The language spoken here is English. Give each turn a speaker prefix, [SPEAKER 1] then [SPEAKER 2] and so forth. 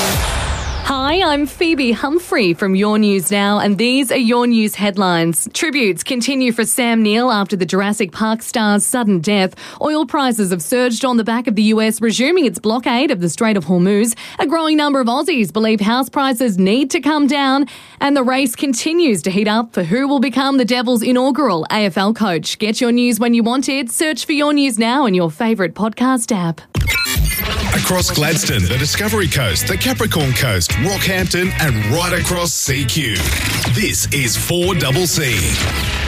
[SPEAKER 1] Hi, I'm Phoebe Humphrey from Your News Now, and these are Your News headlines. Tributes continue for Sam Neill after the Jurassic Park star's sudden death. Oil prices have surged on the back of the US resuming its blockade of the Strait of Hormuz. A growing number of Aussies believe house prices need to come down, and the race continues to heat up for who will become the Devils' inaugural AFL coach. Get your news when you want it. Search for Your News Now in your favourite podcast app.
[SPEAKER 2] Across Gladstone, the Discovery Coast, the Capricorn Coast, Rockhampton and right across CQ. This is 4CC.